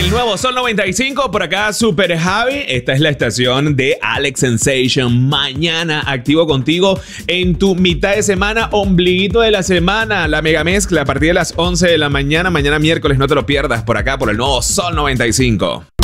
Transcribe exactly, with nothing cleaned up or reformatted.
el nuevo Sol noventa y cinco, por acá Super Javi. Esta es la estación de Alex Sensation. Mañana activo contigo en tu mitad de semana, ombliguito de la semana. La mega mezcla a partir de las once de la mañana. Mañana miércoles, no te lo pierdas por acá por el nuevo Sol noventa y cinco.